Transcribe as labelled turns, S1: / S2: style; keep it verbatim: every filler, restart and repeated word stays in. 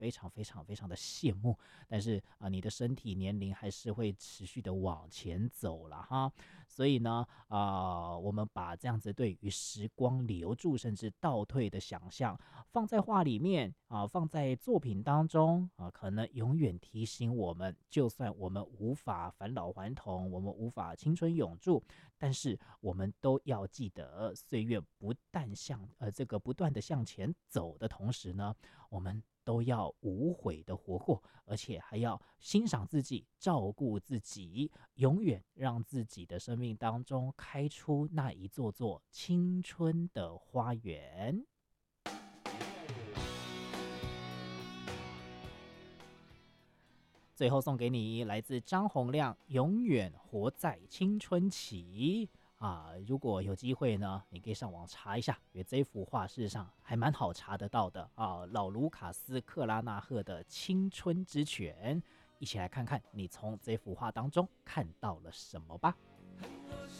S1: 非常非常非常的羡慕，但是啊、呃，你的身体年龄还是会持续的往前走了哈。所以呢，啊、呃，我们把这样子对于时光留住甚至倒退的想象放在画里面啊、呃，放在作品当中啊、呃，可能永远提醒我们，就算我们无法返老还童，我们无法青春永驻，但是我们都要记得，岁月不但向呃这个不断的向前走的同时呢，我们都要无悔的活过，而且还要欣赏自己，照顾自己，永远让自己的生命当中开出那一座座青春的花园。最后送给你来自张洪量《永远活在青春期》啊！如果有机会呢，你可以上网查一下，因为这幅画事实上还蛮好查得到的啊。老卢卡斯·克拉纳赫的《青春之泉》，一起来看看你从这幅画当中看到了什么吧。